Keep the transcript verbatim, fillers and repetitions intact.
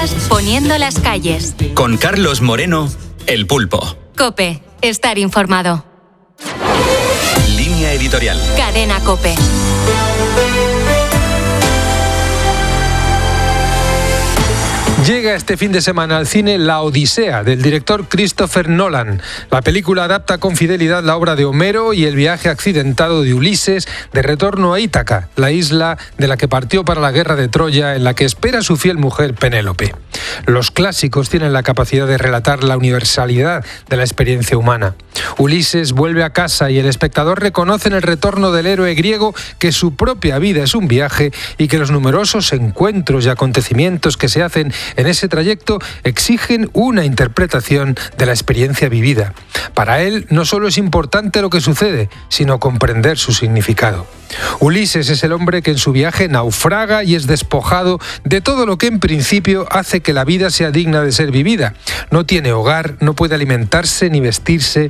años poniendo las calles. Con Carlos Moreno, El Pulpo. COPE. Estar informado. Línea editorial. Cadena COPE. Llega este fin de semana al cine La Odisea, del director Christopher Nolan. La película adapta con fidelidad la obra de Homero y el viaje accidentado de Ulises de retorno a Ítaca, la isla de la que partió para la guerra de Troya, en la que espera su fiel mujer Penélope. Los clásicos tienen la capacidad de relatar la universalidad de la experiencia humana. Ulises vuelve a casa y el espectador reconoce en el retorno del héroe griego que su propia vida es un viaje y que los numerosos encuentros y acontecimientos que se hacen en ese trayecto exigen una interpretación de la experiencia vivida. Para él no solo es importante lo que sucede, sino comprender su significado. Ulises es el hombre que en su viaje naufraga y es despojado de todo lo que en principio hace que la vida sea digna de ser vivida. No tiene hogar, no puede alimentarse ni vestirse,